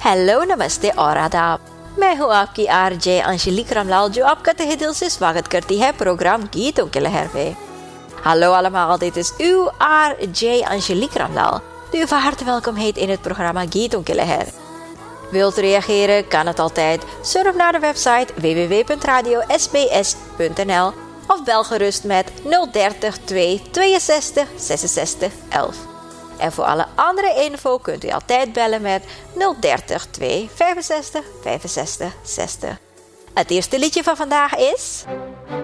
हेलो नमस्ते और आदाब। मैं हूँ आपकी आरजे अंशलिक रामलाल जो आपका तहे दिल से स्वागत करती है प्रोग्राम गीतों के लहर पे। Hallo allemaal, dit is uw RJ Angelique Ramlaal, die u van harte welkom heet in het programma Gieton Killeher. Wilt u reageren, kan het altijd. Surf naar de website www.radiosbs.nl of bel gerust met 030 262 66 11. En voor alle andere info kunt u altijd bellen met 030 265 65 60. Het eerste liedje van vandaag is